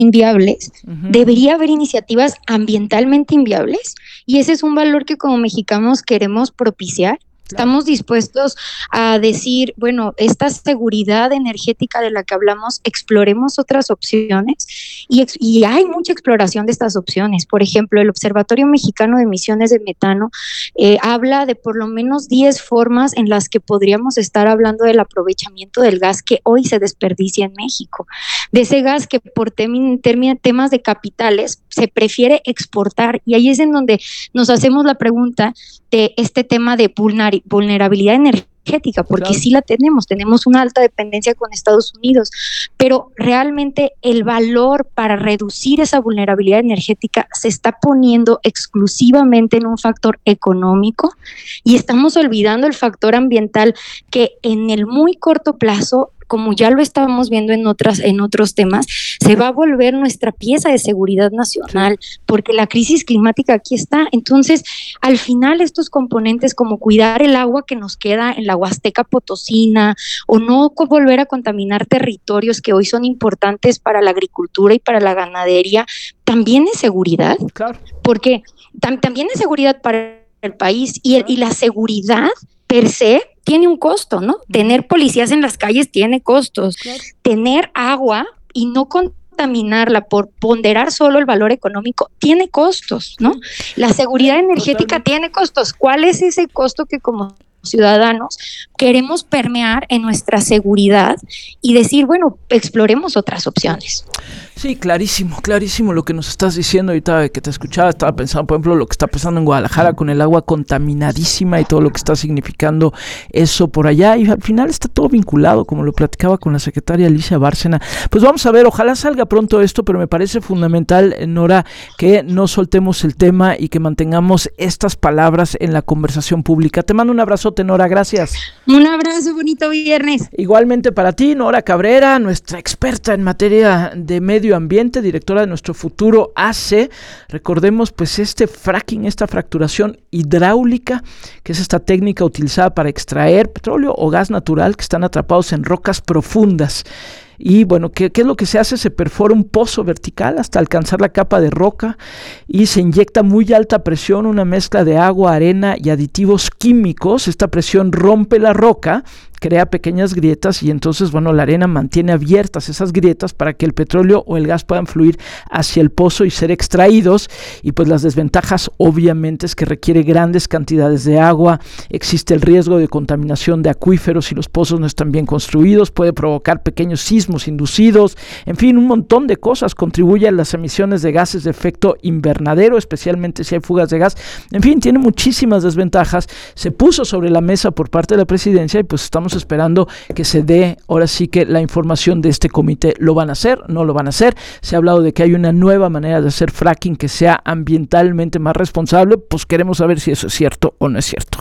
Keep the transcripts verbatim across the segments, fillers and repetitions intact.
inviables, uh-huh. debería haber iniciativas ambientalmente inviables, y ese es un valor que como mexicanos queremos propiciar. Estamos dispuestos a decir, bueno, esta seguridad energética de la que hablamos, exploremos otras opciones, y, ex- y hay mucha exploración de estas opciones. Por ejemplo, el Observatorio Mexicano de Emisiones de Metano eh, habla de por lo menos diez formas en las que podríamos estar hablando del aprovechamiento del gas que hoy se desperdicia en México, de ese gas que por tem- term- temas de capitales se prefiere exportar, y ahí es en donde nos hacemos la pregunta de este tema de vulner- vulnerabilidad energética, porque claro. sí la tenemos, tenemos una alta dependencia con Estados Unidos, pero realmente el valor para reducir esa vulnerabilidad energética se está poniendo exclusivamente en un factor económico, y estamos olvidando el factor ambiental, que en el muy corto plazo, como ya lo estamos viendo en otras, en otros temas, se va a volver nuestra pieza de seguridad nacional, sí. porque la crisis climática aquí está. Entonces, al final, estos componentes como cuidar el agua que nos queda en la Huasteca Potosina, o no volver a contaminar territorios que hoy son importantes para la agricultura y para la ganadería, también es seguridad, claro. porque tam- también es seguridad para el país, y, el, y la seguridad per se tiene un costo, ¿no? Uh-huh. Tener policías en las calles tiene costos. Claro. Tener agua y no contaminarla por ponderar solo el valor económico tiene costos, ¿no? La seguridad energética Totalmente. Tiene costos. ¿Cuál es ese costo que como ciudadanos queremos permear en nuestra seguridad y decir, bueno, exploremos otras opciones? Sí, clarísimo, clarísimo lo que nos estás diciendo. Ahorita que te escuchaba, estaba pensando, por ejemplo, lo que está pasando en Guadalajara con el agua contaminadísima y todo lo que está significando eso por allá, y al final está todo vinculado, como lo platicaba con la secretaria Alicia Bárcena. Pues vamos a ver, ojalá salga pronto esto, pero me parece fundamental, Nora, que no soltemos el tema y que mantengamos estas palabras en la conversación pública. Te mando un abrazote, Nora, gracias. Un abrazo, bonito viernes. Igualmente para ti, Nora Cabrera, nuestra experta en materia de medio ambiente, directora de Nuestro Futuro A C. Recordemos pues este fracking, esta fracturación hidráulica, que es esta técnica utilizada para extraer petróleo o gas natural que están atrapados en rocas profundas. Y bueno, ¿qué, ¿qué es lo que se hace? Se perfora un pozo vertical hasta alcanzar la capa de roca y se inyecta muy alta presión, una mezcla de agua, arena y aditivos químicos. Esta presión rompe la roca, crea pequeñas grietas, y entonces, bueno, la arena mantiene abiertas esas grietas para que el petróleo o el gas puedan fluir hacia el pozo y ser extraídos. Y pues las desventajas obviamente es que requiere grandes cantidades de agua, existe el riesgo de contaminación de acuíferos si los pozos no están bien construidos, puede provocar pequeños sismos inducidos, en fin, un montón de cosas, contribuye a las emisiones de gases de efecto invernadero, especialmente si hay fugas de gas, en fin, tiene muchísimas desventajas. Se puso sobre la mesa por parte de la presidencia y pues estamos esperando que se dé ahora sí que la información de este comité. ¿Lo van a hacer? ¿No lo van a hacer? Se ha hablado de que hay una nueva manera de hacer fracking que sea ambientalmente más responsable. Pues queremos saber si eso es cierto o no es cierto.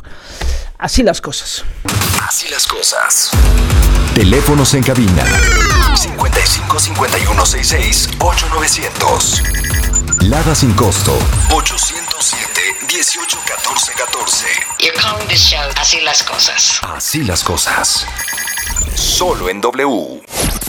Así las cosas. Así las cosas. Teléfonos en cabina cincuenta y cinco, cincuenta y uno, sesenta y seis, ocho novecientos. Lada sin costo ochocientos siete, dieciocho, catorce, catorce. You're calling this show Así las cosas. Así las cosas. Solo en W.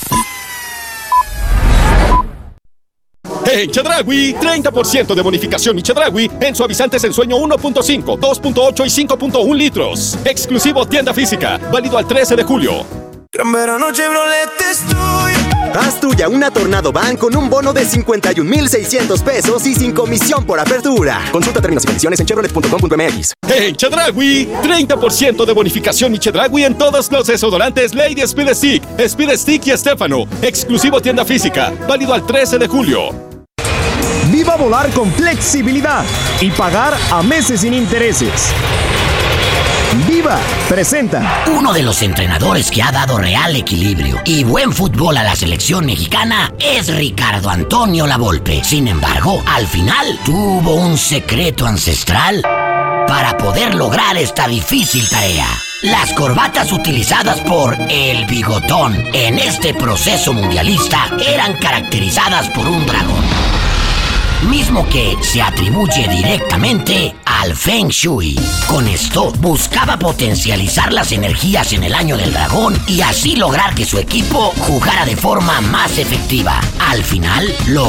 En Chedraui, treinta por ciento de bonificación y Chedraui en suavizantes en sueño uno punto cinco, dos punto ocho y cinco punto uno litros. Exclusivo tienda física, válido al trece de julio. Gran verano Chevrolet estoy. Haz tuya una Tornado Van con un bono de cincuenta y un mil seiscientos pesos y sin comisión por apertura. Consulta términos y condiciones en chevrolet punto com punto m x. En Chedraui, treinta por ciento de bonificación y Chedraui en todos los desodorantes Lady Speed Stick, Speed Stick y Estefano. Exclusivo tienda física, válido al trece de julio. Viva volar con flexibilidad y pagar a meses sin intereses. Viva presenta. Uno de los entrenadores que ha dado real equilibrio y buen fútbol a la selección mexicana es Ricardo Antonio Lavolpe. Sin embargo, al final tuvo un secreto ancestral para poder lograr esta difícil tarea. Las corbatas utilizadas por El Bigotón en este proceso mundialista eran caracterizadas por un dragón, mismo que se atribuye directamente a al Feng Shui. Con esto buscaba potencializar las energías en el año del dragón y así lograr que su equipo jugara de forma más efectiva. Al final, lo